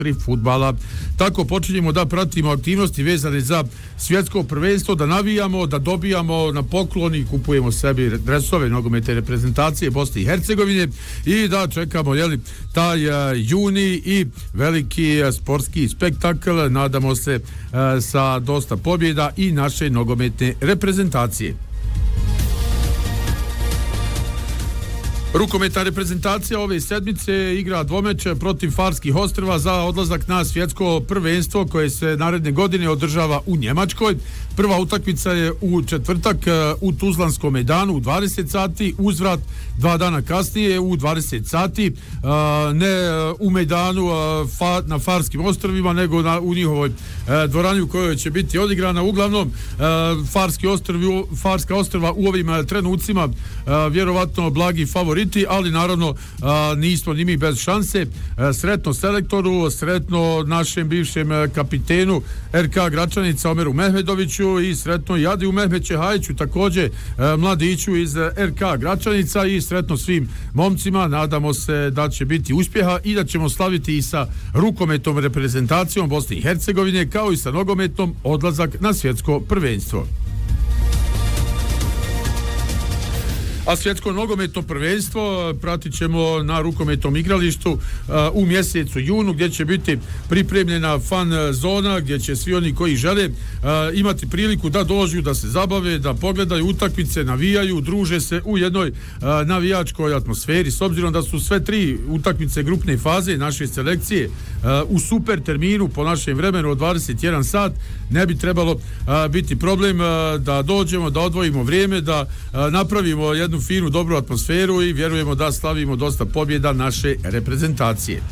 fudbala. Tako počinjemo da pratimo aktivnosti vezane za svjetsko prvenstvo, da navijamo, da dobijamo na poklon i kupujemo sebi dresove nogometne reprezentacije Bosne i Hercegovine i da čekamo taj juni i veliki sportski spektakl, nadamo se sa dosta pobjeda i naše nogometne reprezentacije. Rukometna reprezentacija ove sedmice igra dvomeče protiv Farskih ostrva za odlazak na svjetsko prvenstvo koje se naredne godine održava u Njemačkoj. Prva utakmica je u četvrtak u Tuzlanskom Mejdanu u 20 sati, uzvrat 2 dana kasnije u 20 sati, ne u Mejdanu na Farskim ostrvima, nego u njihovoj dvorani u kojoj će biti odigrana. Uglavnom, Farska ostrva u ovim trenucima vjerovatno blagi favoriti, ali naravno nismo ni mi bez šanse. Sretno selektoru, sretno našem bivšem kapitenu RK Gračanica Omeru Mehmedoviću i sretno Jadiju Mehmećehajiću, također mladiću iz RK Gračanica, i sretno svim momcima. Nadamo se da će biti uspjeha i da ćemo slaviti i sa rukometnom reprezentacijom Bosne i Hercegovine, kao i sa nogometnom odlazak na svjetsko prvenstvo. A svjetsko nogometno prvenstvo pratit ćemo na rukometnom igralištu u mjesecu junu, gdje će biti pripremljena fan zona, gdje će svi oni koji žele imati priliku da dođu, da se zabave, da pogledaju utakmice, navijaju, druže se u jednoj navijačkoj atmosferi. S obzirom da su sve tri utakmice grupne faze naše selekcije u super terminu po našem vremenu od 21 sat, ne bi trebalo biti problem da dođemo, da odvojimo vrijeme, da napravimo jednu finu, dobru atmosferu i vjerujemo da slavimo dosta pobjeda naše reprezentacije.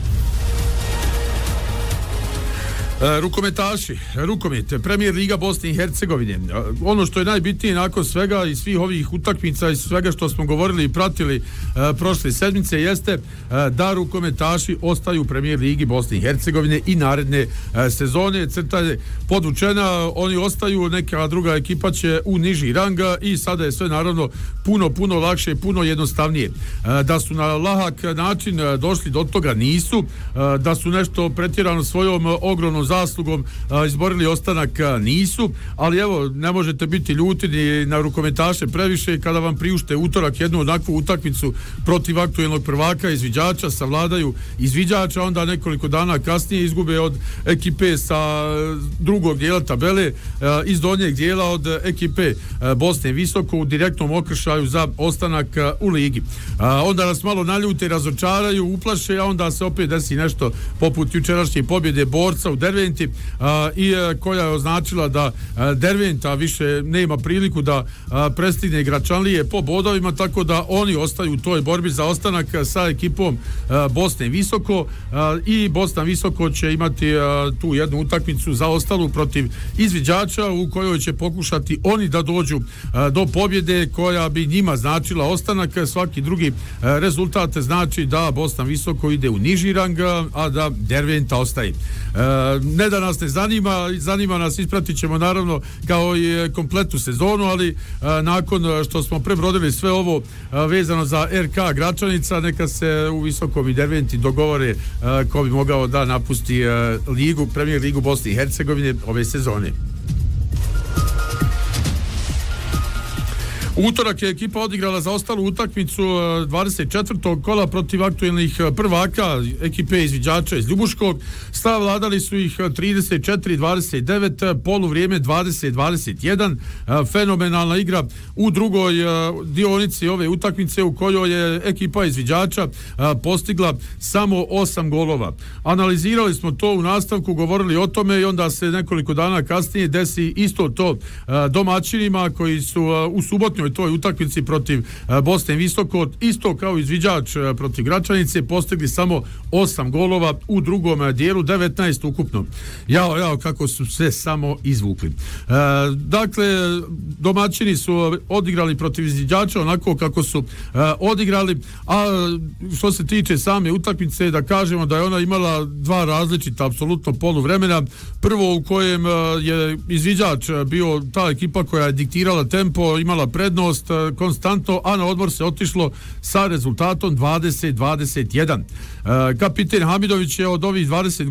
Rukometaši, rukomet, Premier Liga Bosne i Hercegovine. Ono što je najbitnije nakon svega i svih ovih utakmica i svega što smo govorili i pratili prošle sedmice jeste da rukometaši ostaju u Premier Ligi Bosne i Hercegovine i naredne sezone. Crta je podvučena, oni ostaju, neka druga ekipa će u niži ranga i sada je sve naravno puno lakše, puno jednostavnije. Da su na lahak način došli do toga nisu, da su nešto pretjerano svojom ogromnom zaslugom izborili ostanak nisu, ali evo, ne možete biti ljuti ni na rukometaše previše kada vam priušte utorak jednu onakvu utakmicu protiv aktuelnog prvaka izviđača, savladaju izviđača, onda nekoliko dana kasnije izgube od ekipe sa drugog dijela tabele, iz donjeg dijela od ekipe Bosne Visoko u direktnom okršaju za ostanak u ligi. Onda nas malo naljute, razočaraju, uplaše, a onda se opet desi nešto poput jučerašnje pobjede Borca u Derventi i koja je označila da Derventa više nema priliku da prestigne Gračanlije po bodovima, tako da oni ostaju u toj borbi za ostanak sa ekipom Bosne Visoko i Bosna Visoko će imati tu jednu utakmicu za ostalu protiv izviđača u kojoj će pokušati oni da dođu do pobjede koja bi njima značila ostanak. Svaki drugi rezultat znači da Bosna Visoko ide u niži rang, a da Derventa ostaje. Ne da nas ne zanima nas, ispratit ćemo naravno kao i kompletnu sezonu, ali nakon što smo prebrodili sve ovo vezano za RK Gračanica, neka se u Visokom i Derventi dogovore ko bi mogao da napusti ligu, Premier Ligu Bosne i Hercegovine ove sezone. Utorak je ekipa odigrala za ostalu utakmicu 24. kola protiv aktuelnih prvaka ekipe izviđača iz Ljubuškog. Savladali su ih 34-29, poluvrijeme 20-21. Fenomenalna igra u drugoj dionici ove utakmice u kojoj je ekipa izviđača postigla samo 8 golova. Analizirali smo to u nastavku, govorili o tome i onda se nekoliko dana kasnije desi isto to domaćinima koji su u subotnjoj toj utakmici protiv Bosne Visoko, isto kao izviđač protiv Gračanice, postigli samo 8 golova u drugom dijelu, 19 ukupno. Jao, kako su sve samo izvukli. Dakle, domaćini su odigrali protiv izviđača onako kako su odigrali, a što se tiče same utakmice, da kažemo da je ona imala dva različita apsolutno poluvremena. Prvo u kojem je izviđač bio ta ekipa koja je diktirala tempo, imala prednost konstantno, a na odmor se otišlo sa rezultatom 20-21. Kapiten Hamidović je od ovih 20